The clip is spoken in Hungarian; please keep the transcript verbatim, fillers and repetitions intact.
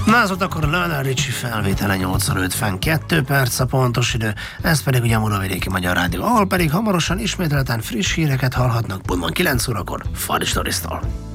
Na ez volt akkor Lionel Richie felvétele, nyolc óra ötvenkettő perc a pontos idő, ez pedig ugye a Muravidéki Magyar Rádió, ahol pedig hamarosan ismételten friss híreket hallhatnak, pontban kilenc órakor Fadi Storisztól.